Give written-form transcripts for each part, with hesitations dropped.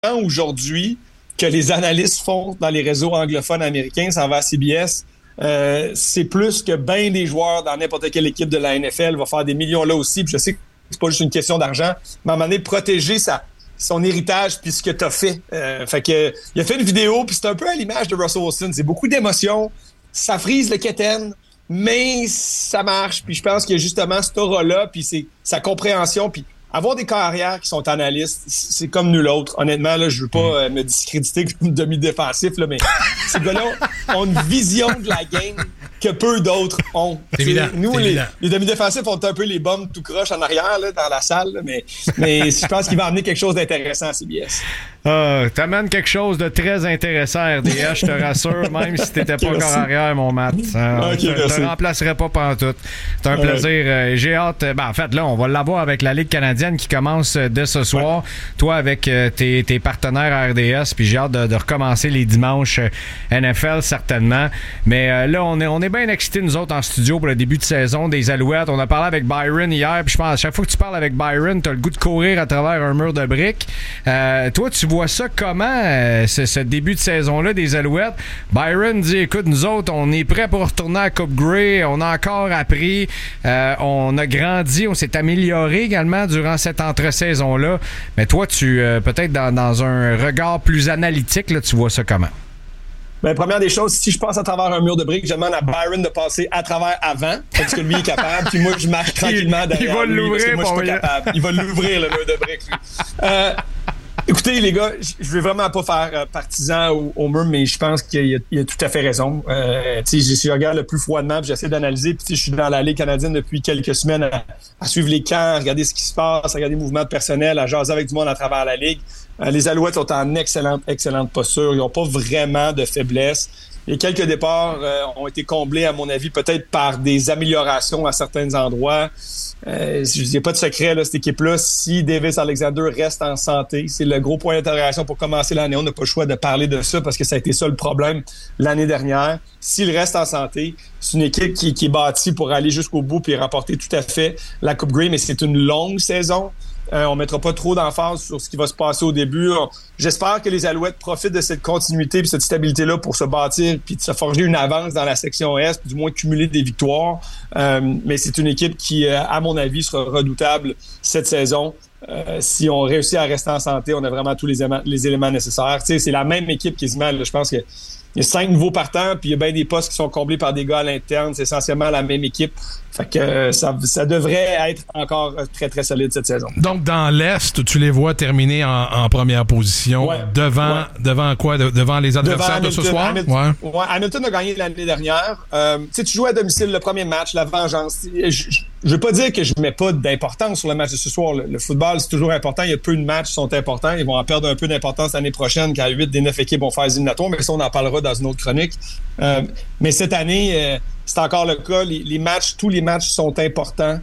aujourd'hui que les analystes font dans les réseaux anglophones américains, ça va à CBS. C'est plus que bien des joueurs dans n'importe quelle équipe de la NFL va faire des millions là aussi. Puis je sais que c'est pas juste une question d'argent, mais à un moment donné, protéger son héritage puis ce que t'as fait. Fait que il a fait une vidéo, puis c'est un peu à l'image de Russell Wilson. C'est beaucoup d'émotions, ça frise le keten, mais ça marche. Puis je pense qu'il y a justement cette aura-là, puis c'est sa compréhension, puis avoir des carrières qui sont analystes, c'est comme nul autre. Honnêtement, là, je veux pas me discréditer comme demi-défensif, là, mais ces gars-là ont une vision de la game que peu d'autres ont. C'est évident, nous, c'est les demi-défensifs ont un peu les bombes tout croche en arrière là, dans la salle, là, mais je pense qu'il va amener quelque chose d'intéressant à CBS. T'amènes quelque chose de très intéressant, RDS, je te rassure, même si t'étais pas encore arrière, mon Matt. Je te remplacerai pas pantoute. C'est un plaisir. J'ai hâte. En fait, là, on va l'avoir avec la Ligue canadienne qui commence dès ce soir. Ouais. Toi, avec tes partenaires à RDS, puis j'ai hâte de recommencer les dimanches NFL, certainement. Mais là, on est bien excités, nous autres, en studio pour le début de saison des Alouettes. On a parlé avec Byron hier, puis je pense à chaque fois que tu parles avec Byron, t'as le goût de courir à travers un mur de briques. Toi, tu vois ça comment, ce début de saison-là des Alouettes? Byron dit, écoute, nous autres, on est prêts pour retourner à Coupe Grey, on a encore appris, on a grandi, on s'est amélioré également durant cette entre-saison-là. Mais toi, tu peut-être dans un regard plus analytique, là, tu vois ça comment? Ben, première des choses, si je passe à travers un mur de briques, je demande à Byron de passer à travers avant, parce que lui est capable, puis moi, je marche tranquillement derrière il va lui, l'ouvrir, parce que moi, je suis pas capable. Il va l'ouvrir, le mur de briques, lui. Écoutez, les gars, je veux vraiment pas faire partisan au mur, mais je pense qu'il a tout à fait raison. Si je regarde le plus froidement, puis j'essaie d'analyser, puis je suis dans la Ligue canadienne depuis quelques semaines à suivre les camps, à regarder ce qui se passe, à regarder les mouvements de personnel, à jaser avec du monde à travers la Ligue. Les Alouettes sont en excellente posture. Ils n'ont pas vraiment de faiblesse. Et quelques départs ont été comblés, à mon avis, peut-être par des améliorations à certains endroits. Il n'y a pas de secret, là, cette équipe-là. Si Davis Alexander reste en santé, c'est le gros point d'interrogation pour commencer l'année. On n'a pas le choix de parler de ça parce que ça a été ça le problème l'année dernière. S'il reste en santé, c'est une équipe qui est bâtie pour aller jusqu'au bout et remporter tout à fait la Coupe Grey, mais c'est une longue saison. On mettra pas trop d'emphase sur ce qui va se passer au début. J'espère que les Alouettes profitent de cette continuité et cette stabilité-là pour se bâtir puis de se forger une avance dans la section Est, du moins cumuler des victoires. Mais c'est une équipe qui, à mon avis, sera redoutable cette saison. Si on réussit à rester en santé, on a vraiment tous les éléments nécessaires. Tu sais, c'est la même équipe quasiment. Là, je pense que il y a 5 nouveaux partants, puis il y a bien des postes qui sont comblés par des gars à l'interne. C'est essentiellement la même équipe. Fait que ça devrait être encore très, très solide cette saison. Donc, dans l'Est, tu les vois terminer en première position. Ouais. Devant quoi? Devant les adversaires de ce soir? Hamilton a gagné l'année dernière. Tu joues à domicile le premier match, la vengeance. Je veux pas dire que je mets pas d'importance sur le match de ce soir. Le football, c'est toujours important. Il y a peu de matchs qui sont importants. Ils vont en perdre un peu d'importance l'année prochaine quand 8 des 9 équipes vont faire les éliminatoires, mais ça, on en parlera dans une autre chronique. Mais cette année, c'est encore le cas. Tous les matchs sont importants.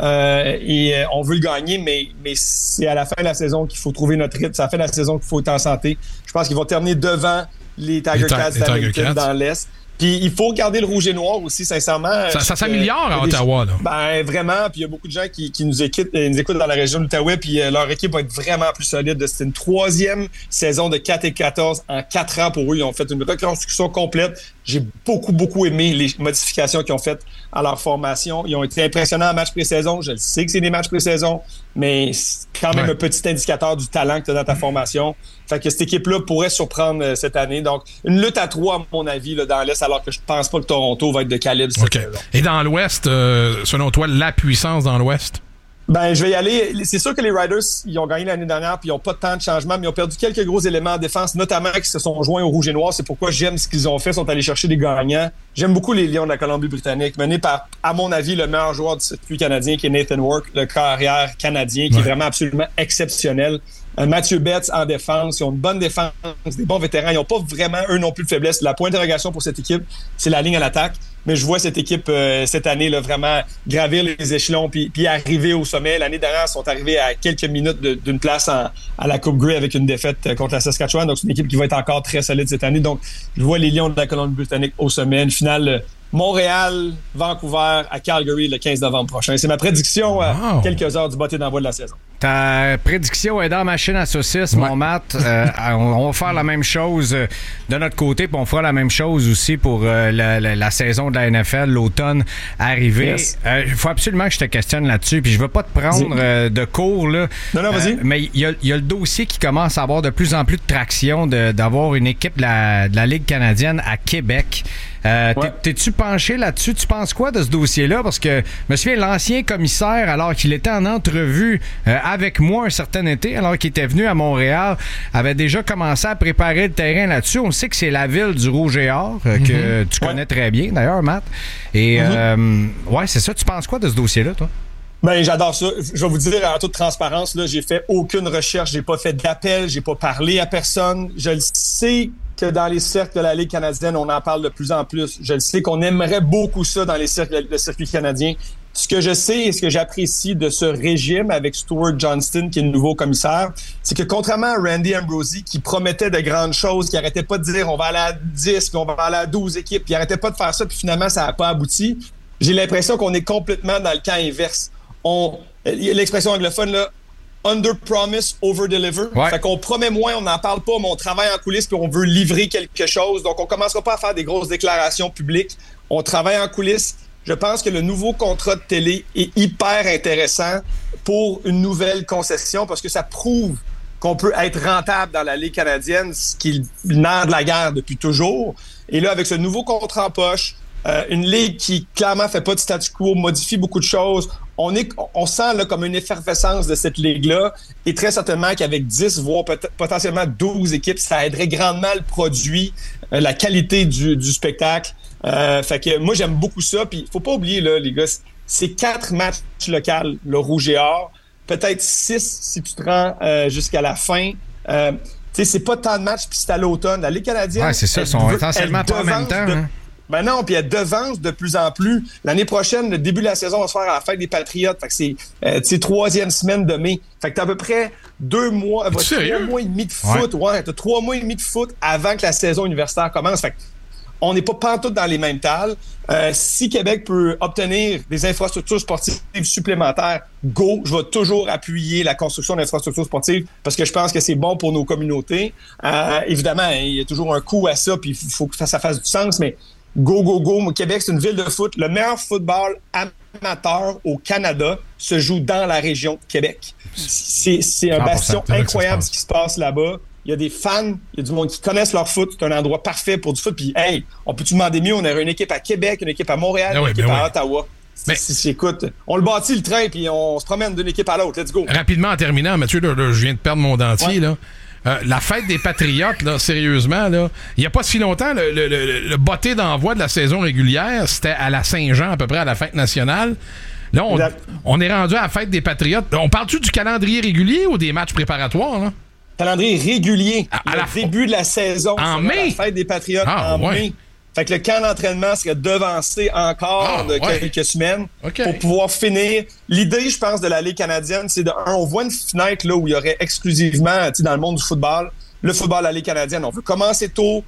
Et on veut le gagner, mais c'est à la fin de la saison qu'il faut trouver notre rythme. C'est à la fin de la saison qu'il faut être en santé. Je pense qu'ils vont terminer devant les Tiger Cats d'Hamilton dans l'Est. Puis il faut garder le rouge et noir aussi, sincèrement. Ça s'améliore à Ottawa, là. Ben vraiment, puis il y a beaucoup de gens qui nous écoutent dans la région de l'Outaouais, puis leur équipe va être vraiment plus solide. C'est une 3e saison de 4-14 en 4 ans pour eux. Ils ont fait une reconstruction complète. J'ai beaucoup aimé les modifications qu'ils ont faites à leur formation. Ils ont été impressionnants en match pré-saison. Je sais que c'est des matchs pré-saison, mais c'est quand même un petit indicateur du talent que tu as dans ta formation. Fait que cette équipe-là pourrait surprendre cette année. Donc, une lutte à 3, à mon avis, là, dans l'Est, alors que je pense pas que Toronto va être de calibre cette saison. Et dans l'Ouest, selon toi, la puissance dans l'Ouest? Ben, je vais y aller. C'est sûr que les Riders, ils ont gagné l'année dernière puis ils n'ont pas tant de changements, mais ils ont perdu quelques gros éléments en défense, notamment qui se sont joints au rouge et noir. C'est pourquoi j'aime ce qu'ils ont fait. Ils sont allés chercher des gagnants. J'aime beaucoup les Lions de la Colombie-Britannique, menés par, à mon avis, le meilleur joueur du circuit canadien, qui est Nathan Work, le carrière canadien, qui est vraiment absolument exceptionnel. Mathieu Betts en défense. Ils ont une bonne défense, des bons vétérans. Ils n'ont pas vraiment, eux non plus, de faiblesse. La point d'interrogation pour cette équipe, c'est la ligne à l'attaque. Mais je vois cette équipe cette année là, vraiment gravir les échelons puis arriver au sommet. L'année dernière, ils sont arrivés à quelques minutes d'une place à la Coupe Grey avec une défaite contre la Saskatchewan. Donc, c'est une équipe qui va être encore très solide cette année. Donc, je vois les Lions de la Colombie-Britannique au sommet. Une finale Montréal, Vancouver à Calgary le 15 novembre prochain. C'est ma prédiction à quelques heures du botté d'envoi de la saison. Ta prédiction est dans la machine à saucisses, mon Matt. On va faire la même chose de notre côté, puis on fera la même chose aussi pour la saison de la NFL, l'automne arrivé. Il faut absolument que je te questionne là-dessus, puis je veux pas te prendre de cours, là. Non, vas-y. Mais il y a le dossier qui commence à avoir de plus en plus de traction d'avoir une équipe de la Ligue canadienne à Québec. T'es-tu penché là-dessus? Tu penses quoi de ce dossier-là? Parce que je me souviens, l'ancien commissaire, alors qu'il était en entrevue avec moi un certain été, alors qu'il était venu à Montréal, avait déjà commencé à préparer le terrain là-dessus. On sait que c'est la ville du Rouge et Or, que tu connais très bien, d'ailleurs, Matt. Et c'est ça. Tu penses quoi de ce dossier-là, toi? Ben, j'adore ça. Je vais vous dire en toute transparence, là, j'ai fait aucune recherche, j'ai pas fait d'appel, j'ai pas parlé à personne. Je le sais que dans les cercles de la Ligue canadienne, on en parle de plus en plus. Je le sais qu'on aimerait beaucoup ça dans les cercles, le circuit canadien. Ce que je sais et ce que j'apprécie de ce régime avec Stuart Johnston, qui est le nouveau commissaire, c'est que contrairement à Randy Ambrosie, qui promettait de grandes choses, qui arrêtait pas de dire on va aller à 10, puis on va aller à 12 équipes, puis il arrêtait pas de faire ça, puis finalement, ça n'a pas abouti. J'ai l'impression qu'on est complètement dans le camp inverse. L'expression anglophone, là, under promise, over deliver. Fait qu'on promet moins, on n'en parle pas, mais on travaille en coulisses puis on veut livrer quelque chose. Donc, on commencera pas à faire des grosses déclarations publiques. On travaille en coulisses. Je pense que le nouveau contrat de télé est hyper intéressant pour une nouvelle concession parce que ça prouve qu'on peut être rentable dans la Ligue canadienne, ce qui est le nerf de la guerre depuis toujours. Et là, avec ce nouveau contrat en poche, une ligue qui clairement fait pas de statu quo, modifie beaucoup de choses. On sent là comme une effervescence de cette ligue-là et très certainement qu'avec 10, voire potentiellement 12 équipes, ça aiderait grandement le produit, la qualité du spectacle. Fait que moi, j'aime beaucoup ça. Puis faut pas oublier, là, les gars, c'est 4 matchs locaux, le Rouge et Or. Peut-être 6 si tu te rends jusqu'à la fin. Tu sais, c'est pas tant de matchs, puis c'est à l'automne. La Ligue canadienne... Ouais, c'est ça, ils sont essentiellement pas en même temps. Ben non, puis elle devance de plus en plus. L'année prochaine, le début de la saison va se faire à la fête des Patriotes. Fait que c'est 3e semaine de mai. Fait que t'as à peu près 2 mois, 3 mois et demi de foot. Ouais, t'as 3 mois et demi de foot avant que la saison universitaire commence. Fait que on n'est pas pantoute dans les mêmes tales. Si Québec peut obtenir des infrastructures sportives supplémentaires, go, je vais toujours appuyer la construction d'infrastructures sportives parce que je pense que c'est bon pour nos communautés. Évidemment, il y a toujours un coût à ça, puis il faut que ça fasse du sens, mais go. Québec, c'est une ville de foot. Le meilleur football amateur au Canada se joue dans la région de Québec. C'est un bastion incroyable ce qui se passe là-bas. Il y a des fans, il y a du monde qui connaissent leur foot. C'est un endroit parfait pour du foot. Puis, hey, on peut-tu demander mieux? On aurait une équipe à Québec, une équipe à Montréal, une équipe à Ottawa. Écoute, on le bâtit le train puis on se promène d'une équipe à l'autre. Let's go. Rapidement, en terminant, Mathieu, là, je viens de perdre mon dentier, là. La fête des Patriotes, là, sérieusement, là, il n'y a pas si longtemps, le botté d'envoi de la saison régulière, c'était à la Saint-Jean, à peu près à la fête nationale. Là, on est rendu à la fête des Patriotes. On parle-tu du calendrier régulier ou des matchs préparatoires, là? Calendrier régulier. Le début de la saison. En mai? La fête des Patriotes en mai. Fait que le camp d'entraînement serait devancé encore quelques semaines pour pouvoir finir. L'idée, je pense, de la Ligue canadienne, c'est on voit une fenêtre là où il y aurait exclusivement, dans le monde du football, le football de la Ligue canadienne. On veut commencer tôt.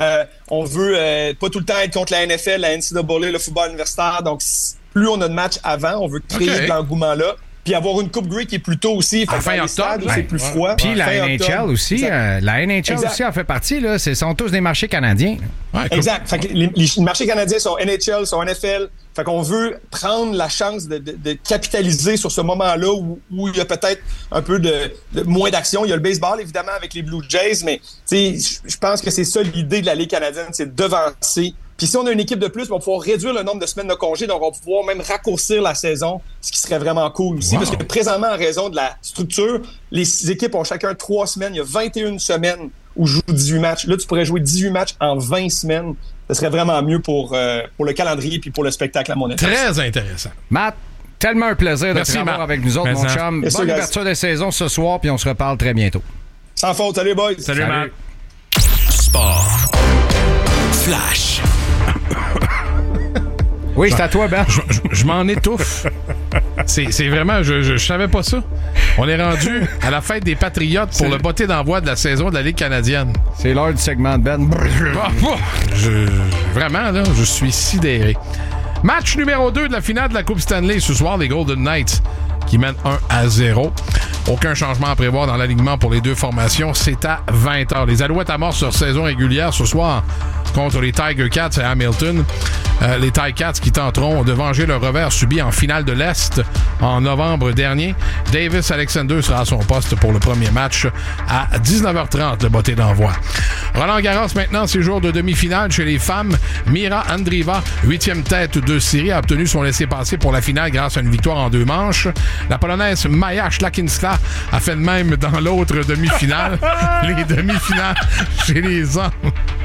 On veut pas tout le temps être contre la NFL, la NCAA, le football universitaire. Donc, plus on a de matchs avant, on veut créer de l'engouement-là. Puis avoir une Coupe Grey qui est plus tôt aussi. Fin octobre, c'est plus froid. Puis la NHL aussi. La NHL aussi en fait partie. Là. Ce sont tous des marchés canadiens. Exact. Fait que les marchés canadiens sont NHL, sont NFL. Fait qu'on veut prendre la chance de capitaliser sur ce moment-là où il y a peut-être un peu de moins d'action. Il y a le baseball, évidemment, avec les Blue Jays, mais je pense que c'est ça l'idée de la Ligue canadienne, c'est de devancer. Puis si on a une équipe de plus, on va pouvoir réduire le nombre de semaines de congé, donc on va pouvoir même raccourcir la saison, ce qui serait vraiment cool aussi. Parce que présentement, en raison de la structure, les équipes ont chacun 3 semaines. Il y a 21 semaines où je joue 18 matchs. Là, tu pourrais jouer 18 matchs en 20 semaines. Ce serait vraiment mieux pour le calendrier puis pour le spectacle à mon avis. Très intéressant. Matt, tellement un plaisir de te avoir avec nous autres, mon chum. Bonne ouverture de saison ce soir, puis on se reparle très bientôt. Sans faute. Salut, boys. Salut. Matt. Sport. Flash. Oui, c'est à toi, Ben. Je m'en étouffe. C'est vraiment... Je savais pas ça. On est rendu à la fête des Patriotes pour le botté d'envoi de la saison de la Ligue canadienne. C'est l'heure du segment de Ben. Vraiment, là, je suis sidéré. Match numéro 2 de la finale de la Coupe Stanley ce soir, les Golden Knights qui mènent 1-0 Aucun changement à prévoir dans l'alignement pour les deux formations. C'est à 20h. Les Alouettes amorcent leur saison régulière ce soir contre les Tiger Cats à Hamilton. Les Tiger Cats qui tenteront de venger leur revers subi en finale de l'Est en novembre dernier. Davis Alexander sera à son poste pour le premier match à 19h30, le botté d'envoi. Roland Garros maintenant, ses jours de demi-finale chez les femmes. Mira Andreeva, 8e tête de série, a obtenu son laissez-passer pour la finale grâce à une victoire en 2 manches. La Polonaise Maja Szlakinska a fait de même dans l'autre demi-finale. Les demi-finales chez les hommes.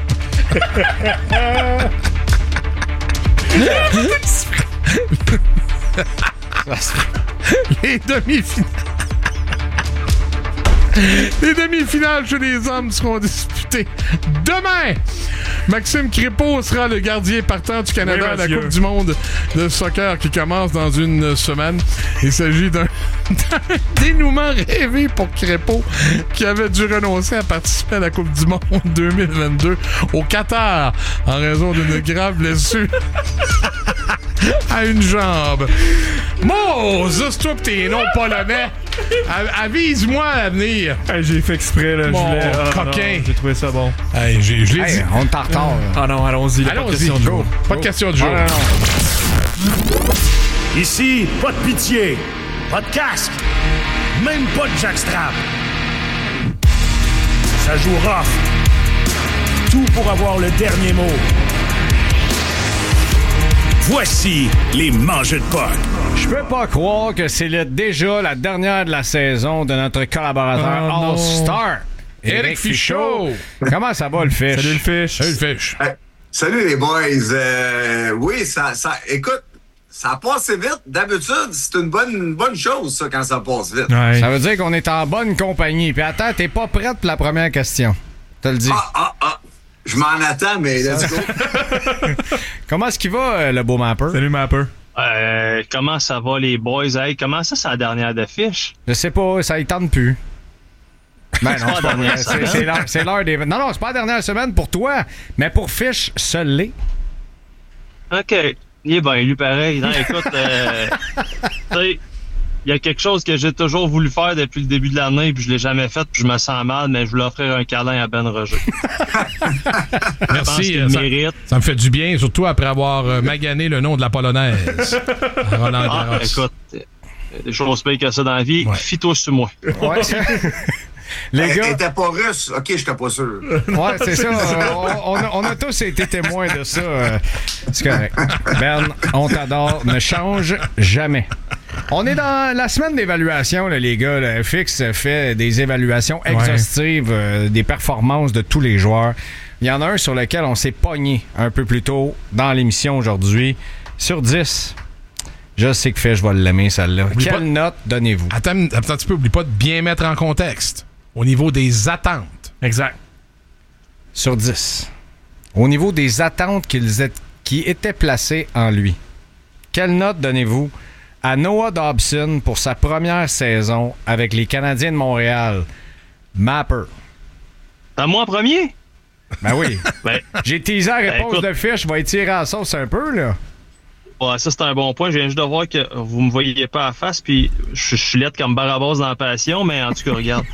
Les demi-finales. Les demi-finales chez les hommes seront disputées demain. Maxime Crépeau sera le gardien partant du Canada à la Coupe du monde de soccer qui commence dans une semaine. Il s'agit d'un dénouement rêvé pour Crépeau qui avait dû renoncer à participer à la Coupe du monde 2022 au Qatar en raison d'une grave blessure à une jambe. Moses, toi pis tes noms polonais. Avise-moi à l'avenir. Hey, j'ai fait exprès, là. Mon coquin. Non, j'ai trouvé ça bon. Hey, je l'ai dit. On est en retard. Ah non, allons-y. Pas de question du jour. Pas de question du jour. Ici, pas de pitié. Pas de casque. Même pas de jackstrap. Ça joue rough. Tout pour avoir le dernier mot. Voici les mangeux de puck. Je peux pas croire que c'est déjà la dernière de la saison de notre collaborateur All-Star, Éric Fichaud. Comment ça va, le Fish? Salut, le Fish. Salut, le Fish. Salut, les boys. Oui, ça écoute, ça passe vite. D'habitude, c'est une bonne chose, ça, quand ça passe vite. Ouais. Ça veut dire qu'on est en bonne compagnie. Puis attends, t'es pas prête pour la première question. Je te le dis. Je m'en attends, mais let's go. Comment est-ce qu'il va, le beau Mapper? Salut, Mapper. Comment ça va, les boys? Hey, comment ça, c'est la dernière de Fish? Je sais pas, ça y tente plus. Ben non, c'est pas vrai. C'est l'heure des... Non, c'est pas la dernière semaine pour toi, mais pour Fish, seul l'est. OK. Il est bien, lui, pareil. Non, écoute, tu sais, il y a quelque chose que j'ai toujours voulu faire depuis le début de l'année, puis je l'ai jamais fait, puis je me sens mal, mais je voulais offrir un câlin à Ben Roger. Merci. Ça me fait du bien, surtout après avoir magané le nom de la Polonaise. Roland Garros. Écoute, des choses pires que ça dans la vie. Ouais. Fie-toi sur moi. Ouais. Les gars... T'étais pas russe? OK, j'étais pas sûr. Ouais, c'est ça. On a tous été témoins de ça. C'est correct. Ben, on t'adore. Ne change jamais. On est dans la semaine d'évaluation, là, les gars. Le FX fait des évaluations exhaustives des performances de tous les joueurs. Il y en a un sur lequel on s'est pogné un peu plus tôt dans l'émission aujourd'hui. Sur 10, je sais que je vais l'aimer, celle-là. Quelle note donnez-vous? Attends un petit peu, oublie pas de bien mettre en contexte. Au niveau des attentes. Exact. Sur 10. Au niveau des attentes qui étaient placées en lui. Quelle note donnez-vous à Noah Dobson pour sa première saison avec les Canadiens de Montréal? Mapper. À moi en premier? Ben oui. J'ai teasé la réponse de Fish. Je vais étirer la sauce un peu, là. Ouais, ça, c'est un bon point. Je viens juste de voir que vous me voyez pas à la face, puis je suis laide comme Barabas dans la passion, mais en tout cas, regarde.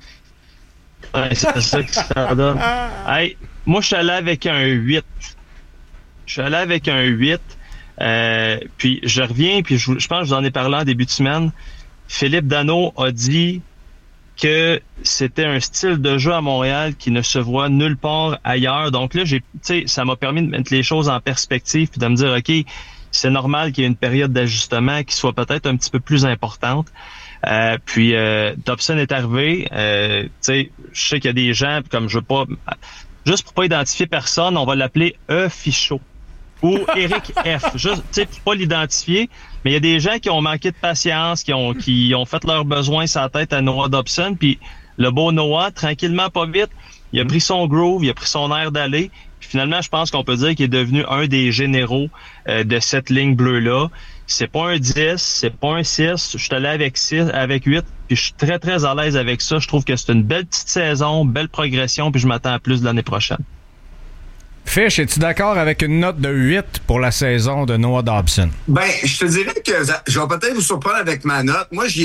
Ouais, c'est ça que ça donne. Hey, moi, je suis allé avec un 8. Je suis allé avec un 8. Puis je reviens, puis je pense que je vous en ai parlé en début de semaine. Philippe Danault a dit que c'était un style de jeu à Montréal qui ne se voit nulle part ailleurs. Donc là, ça m'a permis de mettre les choses en perspective puis de me dire, OK, c'est normal qu'il y ait une période d'ajustement qui soit peut-être un petit peu plus importante. Puis Dobson est arrivé. Je sais qu'il y a des gens, comme je veux pas... Juste pour pas identifier personne, on va l'appeler Fichaud. Ou Eric F. Juste, pour pas l'identifier. Mais il y a des gens qui ont manqué de patience, qui ont fait leurs besoins sur la tête à Noah Dobson. Puis le beau Noah, tranquillement, pas vite, il a pris son groove, il a pris son air d'aller. Puis finalement, je pense qu'on peut dire qu'il est devenu un des généraux de cette ligne bleue-là. C'est pas un 10, c'est pas un 6. Je suis allé avec 8, puis je suis très, très à l'aise avec ça. Je trouve que c'est une belle petite saison, belle progression, puis je m'attends à plus de l'année prochaine. Fish, es-tu d'accord avec une note de 8 pour la saison de Noah Dobson? Ben, je te dirais que je vais peut-être vous surprendre avec ma note. Moi, j'y ai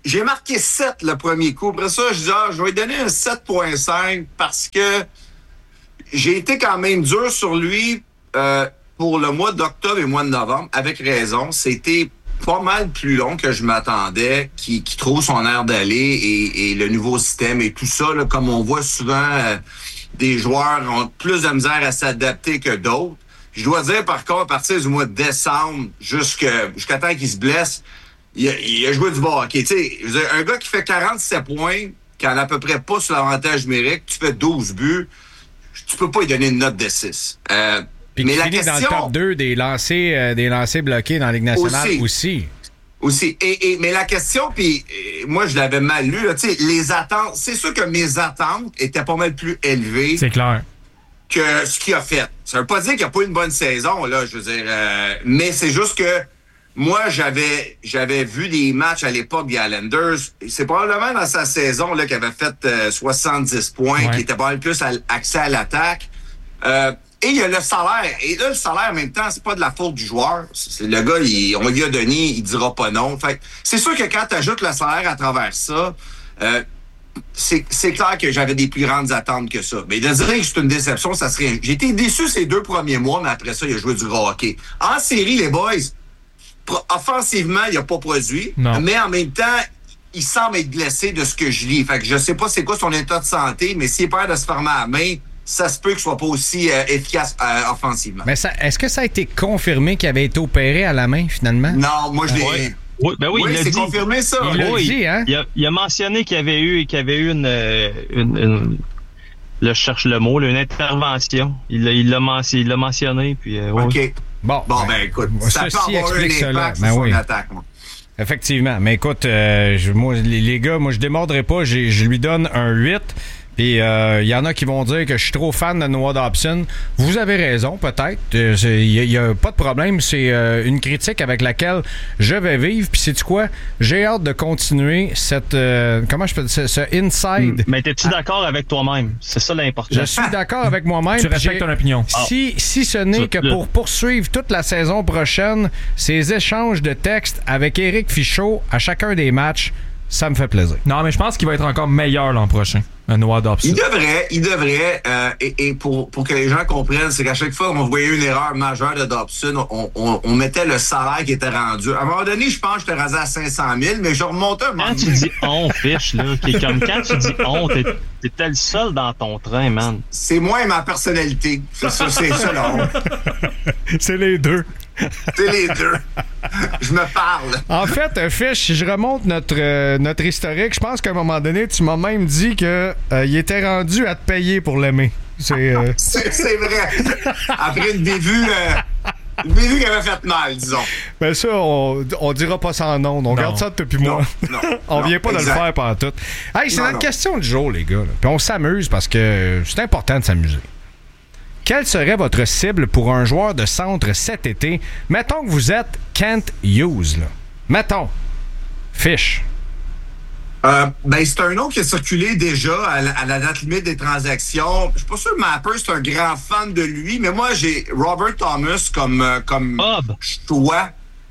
j'ai marqué 7 le premier coup. Après ça, je dis, je vais lui donner un 7.5 parce que j'ai été quand même dur sur lui pour le mois d'octobre et le mois de novembre, avec raison. C'était pas mal plus long que je m'attendais, qui trouve son air d'aller et le nouveau système et tout ça, là, comme on voit souvent, des joueurs ont plus de misère à s'adapter que d'autres. Je dois dire, par contre, à partir du mois de décembre jusqu'à temps qu'il se blesse, il a joué du bon hockey. Tu sais, un gars qui fait 47 points, qui en a à peu près pas sur l'avantage numérique, tu fais 12 buts, tu peux pas lui donner une note de 6. Puis mais la question, dans le top 2 des lancers bloqués dans la Ligue nationale aussi. Mais la question, puis moi, je l'avais mal lu, tu sais, les attentes, c'est sûr que mes attentes étaient pas mal plus élevées. C'est clair. Que ce qu'il a fait. Ça veut pas dire qu'il a pas eu une bonne saison, là, je veux dire, mais c'est juste que moi, j'avais vu des matchs à l'époque des Islanders. C'est probablement dans sa saison là qu'il avait fait 70 points, qui était pas mal plus accès à l'attaque. Et il y a le salaire. Et là, le salaire, en même temps, c'est pas de la faute du joueur. C'est le gars, on lui a donné, il dira pas non. Fait c'est sûr que quand tu ajoutes le salaire à travers ça, c'est clair que j'avais des plus grandes attentes que ça. Mais de dire que c'est une déception, ça serait... J'ai été déçu ces 2 premiers mois, mais après ça, il a joué du gros hockey. En série, les boys, offensivement, il a pas produit. Non. Mais en même temps, il semble être blessé de ce que je lis. Fait que je sais pas c'est quoi son état de santé, mais s'il est peur de se fermer à la main, ça se peut qu'il soit pas aussi efficace offensivement. Mais est-ce que ça a été confirmé qu'il avait été opéré à la main, finalement? Non, moi, je l'ai... Oui, il c'est dit. Confirmé, ça. Il l'a dit, hein? Il a mentionné qu'il y avait eu une je cherche le mot, une intervention. Il l'a mentionné, puis... OK. Bon, ben écoute, ça peut avoir un impact sur son attaque, moi. Effectivement. Mais écoute, moi, les gars, moi, je démordrai pas. Je lui donne un 8. Puis il y en a qui vont dire que je suis trop fan de Noah Dobson. Vous avez raison, peut-être. Il n'y a pas de problème. C'est une critique avec laquelle je vais vivre. Puis sais-tu quoi? J'ai hâte de continuer cette... comment je peux dire? Ce inside. Mais es-tu d'accord avec toi-même? C'est ça l'important. Je suis d'accord avec moi-même. Tu respectes ton opinion. Si ce n'est que pour poursuivre toute la saison prochaine, ces échanges de textes avec Éric Fichaud à chacun des matchs, ça me fait plaisir. Non, mais je pense qu'il va être encore meilleur l'an prochain, Noah Dobson. Il devrait, et pour que les gens comprennent, c'est qu'à chaque fois qu'on voyait une erreur majeure de Dobson, on mettait le salaire qui était rendu. À un moment donné, je pense que je t'ai rasé à 500 000, mais je remontais un moment. Quand tu dis on, fiche, là, comme quand tu dis on, t'étais le seul dans ton train, man. C'est moi et ma personnalité. C'est ça, là. C'est les deux. C'est les deux. Je me parle. En fait, Fish, si je remonte notre historique, je pense qu'à un moment donné, tu m'as même dit que il était rendu à te payer pour l'aimer. C'est vrai. Après une bévue qui avait fait mal, disons. Ben ça, on dira pas ça en ondes. On garde ça depuis moi. Non, on vient pas exact. de le faire pendant tout. Hey, c'est notre question du jour, les gars. Là. Puis on s'amuse parce que c'est important de s'amuser. Quelle serait votre cible pour un joueur de centre cet été? Mettons que vous êtes Kent Hughes. Là. Mettons. Fish. C'est un nom qui a circulé déjà à la date limite des transactions. Je suis pas sûr que Mapper, c'est un grand fan de lui, mais moi, j'ai Robert Thomas comme choix.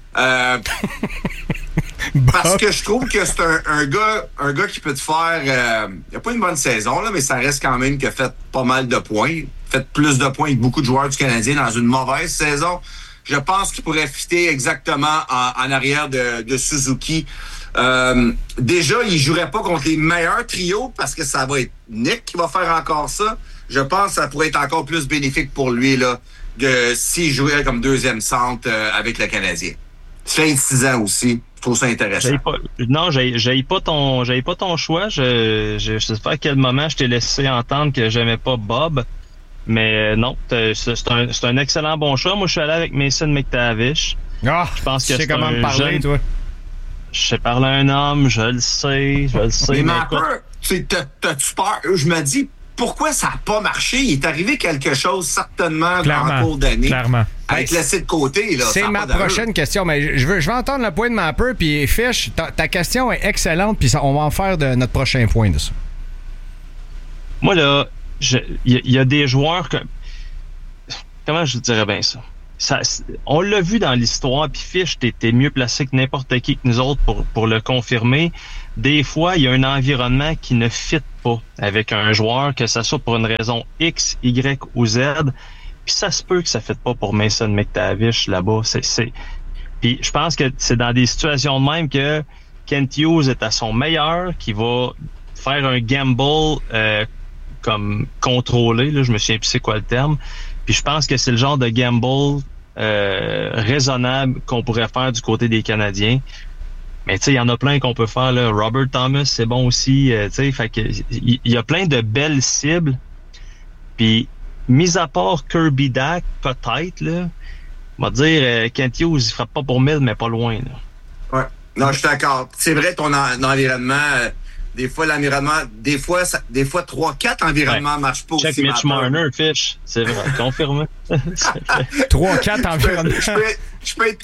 Parce que je trouve que c'est un gars qui peut te faire... il a pas une bonne saison, là, mais ça reste quand même qu'il a fait pas mal de points. Fait plus de points que beaucoup de joueurs du Canadien dans une mauvaise saison. Je pense qu'il pourrait fitter exactement en arrière de Suzuki. Déjà, il jouerait pas contre les meilleurs trios parce que ça va être Nick qui va faire encore ça. Je pense que ça pourrait être encore plus bénéfique pour lui là, s'il jouait comme deuxième centre avec le Canadien. Ça fait 26 ans aussi. Je trouve ça intéressant. J'aille pas ton choix. Je sais pas à quel moment je t'ai laissé entendre que j'aimais pas Bob. Mais non, c'est un excellent bon choix. Moi, je suis allé avec Mason McTavish. Ah, je pense que tu sais comment me parler, jeune... toi. Je sais parler à un homme, je le sais. Mais Mapper, t'as-tu peur? Je me dis, pourquoi ça n'a pas marché? Il est arrivé quelque chose, certainement, dans le cours d'année. Clairement. À être laissé de côté, là. C'est ma prochaine question. Mais je vais entendre le point de Mapper. Puis, Fish, ta question est excellente. Puis, on va en faire de notre prochain point de ça. Moi, là, il y a des joueurs que... Comment je dirais bien ça? on l'a vu dans l'histoire, puis Fish, t'es mieux placé que n'importe qui que nous autres pour le confirmer. Des fois, il y a un environnement qui ne fit pas avec un joueur, que ça soit pour une raison X, Y ou Z. Puis ça se peut que ça ne fit pas pour Mason McTavish là-bas. Puis je pense que c'est dans des situations de même que Kent Hughes est à son meilleur, qui va faire un gamble comme contrôlé. Là, je me souviens plus c'est quoi le terme. Puis je pense que c'est le genre de gamble raisonnable qu'on pourrait faire du côté des Canadiens. Mais tu sais, il y en a plein qu'on peut faire. Là. Robert Thomas, c'est bon aussi. Tu sais, fait que il y a plein de belles cibles. Puis, mis à part Kirby Dach, peut-être, là, on va dire, Kent Hughes, il frappe pas pour 1000, mais pas loin. Là. Ouais. Non, je suis d'accord. C'est vrai, ton environnement, des fois, l'environnement, des fois 3-4 environnements marchent pas aussi. Check Mitch Marner, Fish. C'est vrai, confirmé. 3-4 environnements. Je peux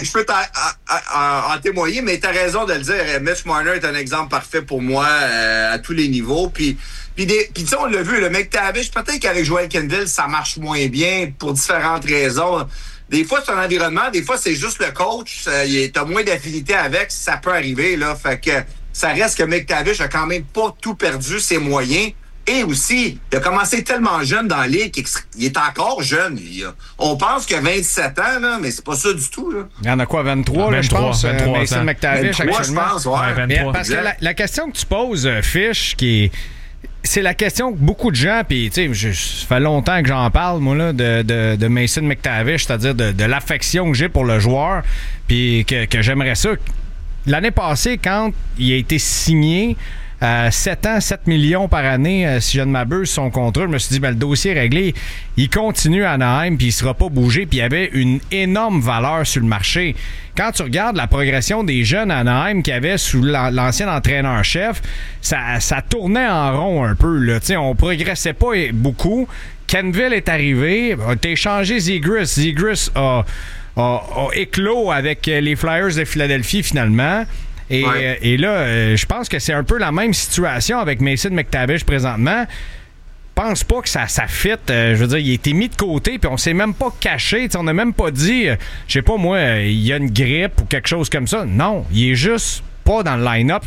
en témoigner, mais tu as raison de le dire. Mitch Marner est un exemple parfait pour moi à tous les niveaux. Puis tu sais, on l'a vu, le McTavish, peut-être qu'avec Joel Quenneville, ça marche moins bien pour différentes raisons. Des fois, c'est un environnement, des fois, c'est juste le coach. T'as moins d'affinité avec, ça peut arriver, là. Fait que ça reste que McTavish a quand même pas tout perdu ses moyens. Et aussi, il a commencé tellement jeune dans la ligue qu'il est encore jeune. On pense qu'il a 27 ans, là, mais c'est pas ça du tout. Là. Il y en a quoi, 23, là, je pense? 23 Mason McTavish, 23, je pense, ouais. 23. Parce que la question que tu poses, Fish, c'est la question que beaucoup de gens, puis tu sais, ça fait longtemps que j'en parle, moi, là, de Mason McTavish, c'est-à-dire de l'affection que j'ai pour le joueur, puis que j'aimerais ça. L'année passée, quand il a été signé, 7 ans, 7 millions par année, si je ne m'abuse, son contrat, je me suis dit, le dossier est réglé. Il continue à Anaheim, puis il ne sera pas bougé, puis il y avait une énorme valeur sur le marché. Quand tu regardes la progression des jeunes à Anaheim qu'il y avait sous l'ancien entraîneur-chef, ça tournait en rond un peu. Là. On progressait pas beaucoup. Quenneville est arrivé, t'as échangé Zegras. Zegras a éclos avec les Flyers de Philadelphie finalement. Et là, je pense que c'est un peu la même situation avec Mason McTavish présentement. Je pense pas que ça fit. Je veux dire, il a été mis de côté, puis on s'est même pas caché. On n'a même pas dit, je sais pas moi, il y a une grippe ou quelque chose comme ça. Non, il est juste pas dans le line-up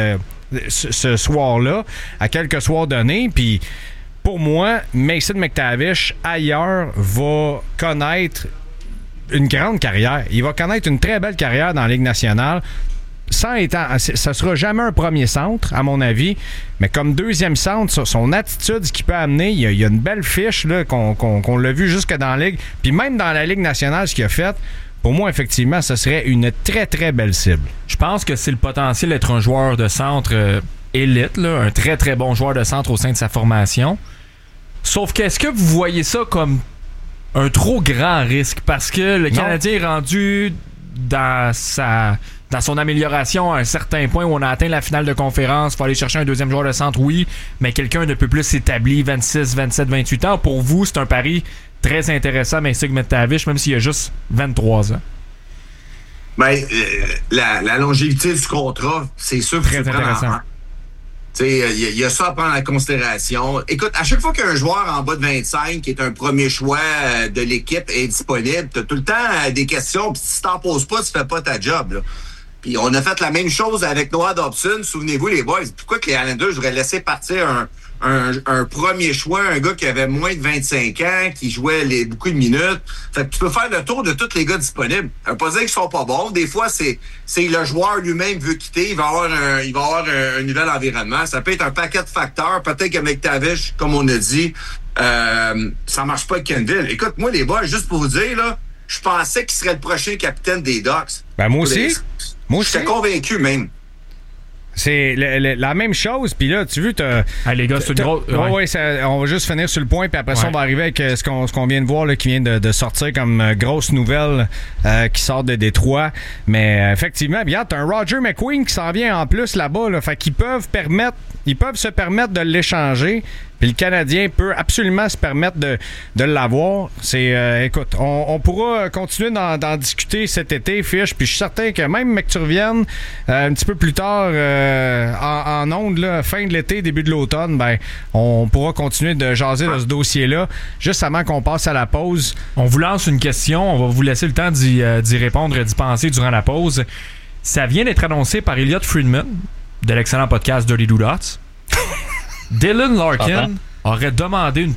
ce soir-là, à quelques soirs donnés. Puis pour moi, Mason McTavish, ailleurs, va connaître une grande carrière. Il va connaître une très belle carrière dans la Ligue nationale. Ça ne sera jamais un premier centre, à mon avis, mais comme deuxième centre, son attitude, ce qu'il peut amener, il y a une belle fiche là, qu'on l'a vu jusque dans la Ligue. Puis même dans la Ligue nationale, ce qu'il a fait, pour moi, effectivement, ce serait une très, très belle cible. Je pense que c'est le potentiel d'être un joueur de centre élite, là, un très, très bon joueur de centre au sein de sa formation. Sauf que, est-ce que vous voyez ça comme un trop grand risque? Parce que le Canadien est rendu dans son amélioration à un certain point où on a atteint la finale de conférence. Il faut aller chercher un deuxième joueur de centre, oui, mais quelqu'un de peu plus établi, 26, 27, 28 ans. Pour vous, c'est un pari très intéressant, Mason McTavish, même s'il a juste 23 ans. Ben, la longévité du contrat, c'est sûr que très intéressant. Il y a ça à prendre en considération. Écoute, à chaque fois qu'un joueur en bas de 25, qui est un premier choix de l'équipe, est disponible, tu as tout le temps des questions, puis si tu t'en poses pas, tu fais pas ta job. Là. Puis on a fait la même chose avec Noah Dobson. Souvenez-vous, les boys, pourquoi que les Islanders devraient laisser partir un premier choix, un gars qui avait moins de 25 ans, qui jouait beaucoup de minutes. Fait que tu peux faire le tour de tous les gars disponibles. Ça veut pas dire qu'ils sont pas bons. Des fois, c'est le joueur lui-même veut quitter. Il va avoir un nouvel environnement. Ça peut être un paquet de facteurs. Peut-être que McTavish, comme on a dit, ça marche pas avec Quenneville. Écoute, moi, les boys, juste pour vous dire, là, je pensais qu'il serait le prochain capitaine des Ducks. Ben, moi aussi. J'étais convaincu même. C'est la même chose. Puis là, tu veux, les gars, c'est une grosse... on va juste finir sur le point, puis après ça, on va arriver avec ce qu'on vient de voir, là, qui vient de sortir comme grosse nouvelle qui sort de Détroit. Mais effectivement, bien, t'as un Roger McQueen qui s'en vient en plus là-bas. Là, fait qu'ils peuvent se permettre de l'échanger. Puis le Canadien peut absolument se permettre de l'avoir. Écoute, on pourra continuer d'en discuter cet été, Fiche, puis je suis certain que même que tu reviennes un petit peu plus tard en ondes, là, fin de l'été, début de l'automne, ben on pourra continuer de jaser de ce dossier-là, juste avant qu'on passe à la pause. On vous lance une question, on va vous laisser le temps d'y répondre et d'y penser durant la pause. Ça vient d'être annoncé par Elliot Friedman, de l'excellent podcast Dirty Do Dots. Dylan Larkin aurait demandé une